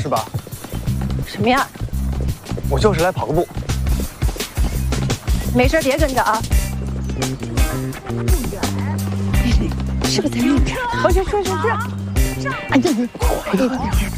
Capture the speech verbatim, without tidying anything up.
是吧？ 什么呀？ 我就是来跑个步。 没事别跟着啊。 是不是在那边？ 我去去去去。 哎呀，快一点！